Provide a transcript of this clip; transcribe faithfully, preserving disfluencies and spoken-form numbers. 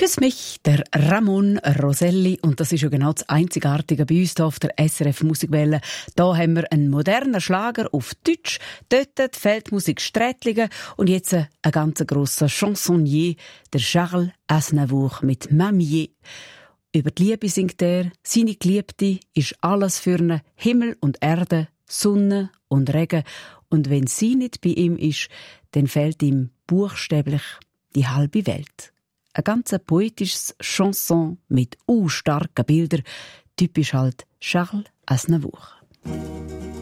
Küss mich, der Ramon Roselli. Und das ist ja genau das Einzigartige bei uns hier auf der S R F Musikwelle. Da haben wir einen modernen Schlager auf Deutsch, dort die Feldmusik Strätligen und jetzt ein ganz grosser Chansonnier, der Charles Aznavour mit Mamier. Über die Liebe singt er, seine Geliebte ist alles für ihn, Himmel und Erde, Sonne und Regen. Und wenn sie nicht bei ihm ist, dann fehlt ihm buchstäblich die halbe Welt. Ein ganz poetisches Chanson mit u starken Bildern, typisch halt Charles Aznavour.